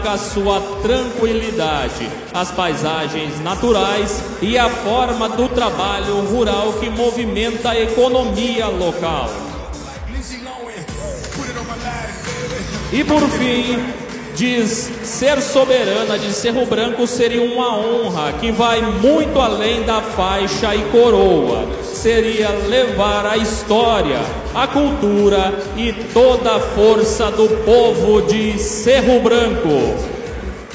a sua tranquilidade, as paisagens naturais e a forma do trabalho rural que movimenta a economia local. E por fim, diz: ser soberana de Cerro Branco seria uma honra que vai muito além da faixa e coroa. Seria levar a história, a cultura e toda a força do povo de Cerro Branco.